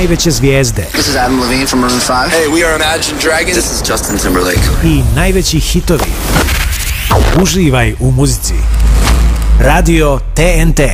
najveće zvijezde. This is Adam Levine from Maroon 5. Hey, we are Imagine Dragons. This is Justin Timberlake. I najveći hitovi. Uživaj u muzici. Radio TNT.